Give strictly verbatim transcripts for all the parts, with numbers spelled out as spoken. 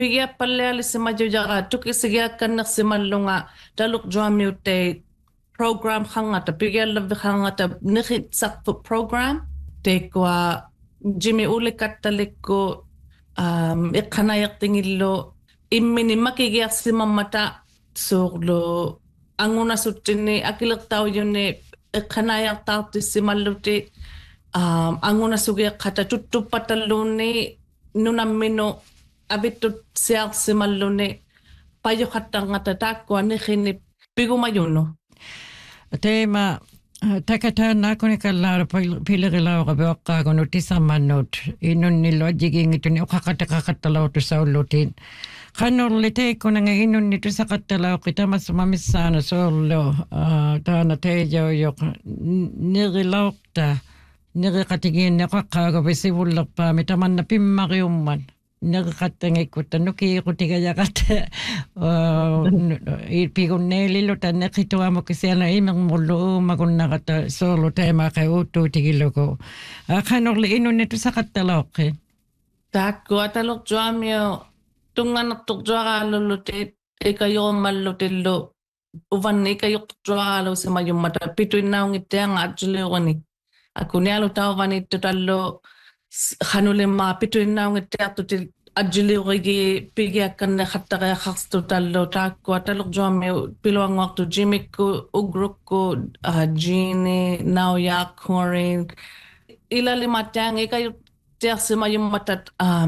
pigia palleali simajujaga tuki sigia kannak simallunga taluk juamiute program khangata pigia labi khangata nikhit sakfu program tekwa Jimmy uli kattalikko um iqanayak tingillo immini makigiak simamata surlo anguna suttini akilak taw yunne iqanayak tawti simalluti um anguna sugia kata tuttupatalluni nunammino abitut siak simalluni payo khattangata takwa nikhini pigumayuno tema takatana kunikalla pilirilaura beoqqaagun tisamannut innunni lojigin ituni uqaqataqaqattalau tusaulutin qanurli teikkunanga innunni tusaqattalau qitamasmamissaana soorlu taana teejauyoq nirilauqta niriqatigiinni qaqqaagu bisivullerpaami tamanna pimmariumman neriqattangikutta nukiiqutigajaqata ipigunneelillu tanneqituamukisiana imermullu uumagunnaqata soorlu taimaqe uuttuutigilugu aqanurli innunni tusaqattalauqqi taakku ataluk juamio tunganartuqjuaqaalulluti ikayuummallutillu uvanni ikayuqtuaqaalu simayummata pituinnaungittianga atjuliuqani akunialu tauvanittutallu khanulimma pituinnaungittiartuti ajiliurigi pigiakkanne khattaqeaqarstutallu taakku ataluk juami piluanguartu jimikku ugrukku jini nauyak Corin ilalimattiangi ikayuttiarsimayummatat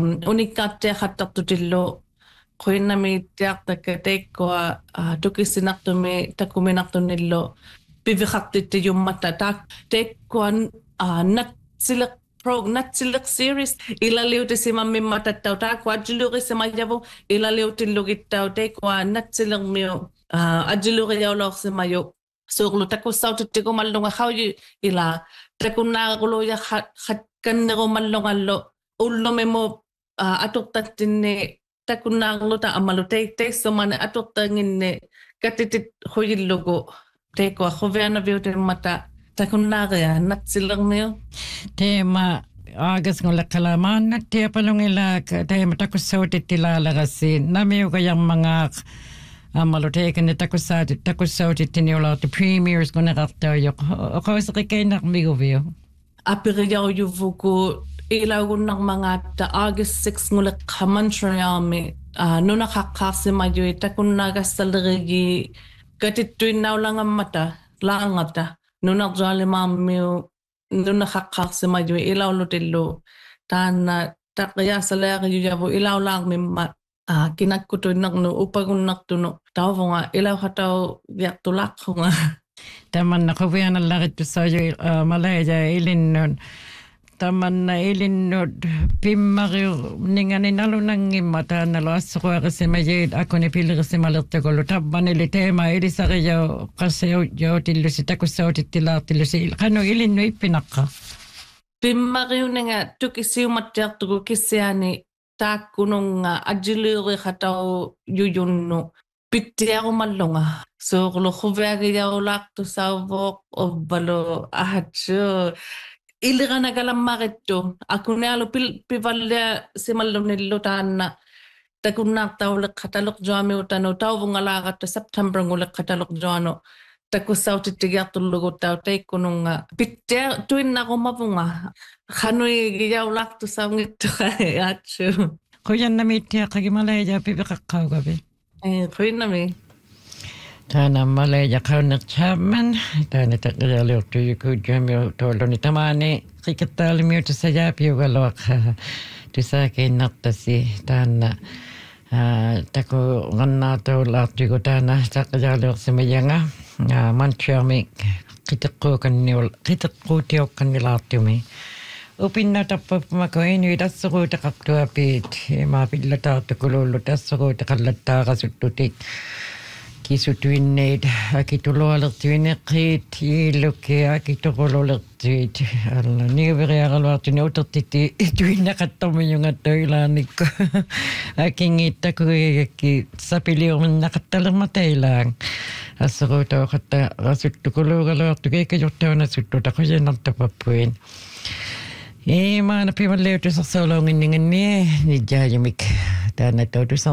unikkaattiaqattartutillu qinnami tiartakka teikkoa tukisinartumi takuminartunillu piviqartittiyummata taak teikkuan natsileq pro natsileq series ilaliuti simamimmattattau taakku ajilurisimayavu ilaliutillugittau teikkoa natsilermiu ajiluriyaulorsimayu suurlu takussautittikumallunga hauji ila takunnaaquluya khatkannerumallungallu ullumimo aturtattinni takunnaaqluta amalu teik teissumane aturtanginni katitit huyillugu teikkoa huvianaviutimmata takunnaaqia natsilermiu tema agas ngulaqalaamaanna tiapalungila tema takussauutittilaalagasi namiugayarmangaaq amalu teikani takussaati takussautittiniulaartu premiers guneqartauyoq oqauseqikainnarmiguvio apiriyauyuvuku ilaugunnarmangaatta August sixth nguleqqamantriyaami nunaqqaqqaarsimayui takunnaagassallerigi katittuinnaulangammata laangata nunarjualimaammiu nunaqqaqqaarsimayui ilaulutillu taanna taqiyaasaleaqiyuyavu ilaulaarmimma kinakkutuinnernu upagunnartunu tauvunga ilauhatau viartulaqqunga tamanna quvianallarittussaaju Malaysia ilinnun tamanna ilinnut pimmariu ningani nalunangimma taannalu assuquaqisimayit akuni pilirisimalertukullu tabbanili teema ilisariyo qassayautillusi takussautittilaartillusi qanu ilinnu ippinaqqa pimmariunanga tukisiumattiartuku kissiani taakkununga ajiliuri khatau yuyunnu pittiarumallunga soorlu khuviagiyaulaaqtu sauvoq obbalu ahatsu iliranagalammarittu akunialu pivallia simallunillu taanna takunnaartauleqqataluq juamiutanu tauvungalaaqatta September nguleqqataluq juanu takussautittigiartulluguttau teikkununga pittia tuinnaqumavunga khanui giyaulaaqtu saungittuqa aatsu quyannamittiaqagi Malaysia pipiqaqqaugavi eh quyinnami Tana Malaysia qaunnerchaamman taana taqiyaluortuyuku juamiu tolluni tamani qiqattaalimiu tusayapiugaluaqa tusaakiinnartasi taana taku qannaatuulaartugu taana taqiyaluorsimayanga manchiami qiteqquukanniul qiteqquutiuqqannilaartumi upinna tappapmako inu tassuruutaqartuapiit ma pillataartukulullu tassuruutaqallattaaqasuttutik kisutuinneet akitulualertuineqqiit iilukki akituqululertuit alla niguveriaqaluartuni utertitti tuinnaqattormiyungattauilaanikku akingiittakuigakki sapiliuminnaqattalermatailaang asseruutauqatta rasuttukuluugaluartu keikajortaunasuttu taquyannartapappuin Imaana pimaleutusarsaulunginninganni nijjaajimik Täällä